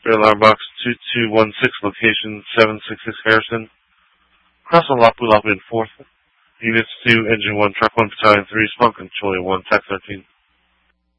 Red Alarm Box 2216, location 766 Harrison. Cross on Lapu Lapu in 4th. Units 2, Engine 1, Truck 1, Battalion 3, Spawn Controller 1, TAC 13.